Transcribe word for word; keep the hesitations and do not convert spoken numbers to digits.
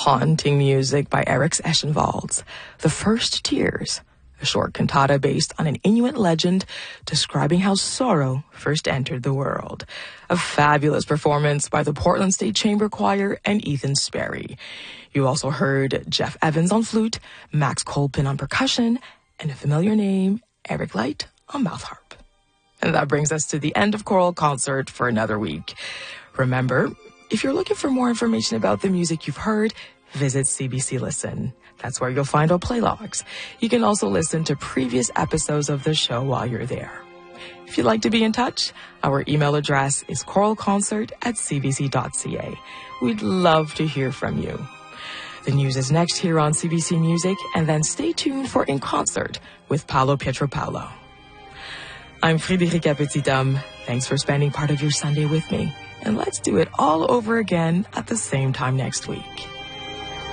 haunting music by Eric Eschenwalds, The First Tears, a short cantata based on an Inuit legend describing how sorrow first entered the world. A fabulous performance by the Portland State Chamber Choir and Ethan Sperry. You also heard Jeff Evans on flute, Max Colpin on percussion, and a familiar name, Eric Light, on mouth harp. And that brings us to the end of Choral Concert for another week. Remember, if you're looking for more information about the music you've heard, visit C B C Listen. That's where you'll find our play logs. You can also listen to previous episodes of the show while you're there. If you'd like to be in touch, our email address is choralconcert at c b c dot c a. We'd love to hear from you. The news is next here on C B C Music, and then stay tuned for In Concert with Paolo Pietropalo. I'm Friederike Petithomme. Thanks for spending part of your Sunday with me. And let's do it all over again at the same time next week.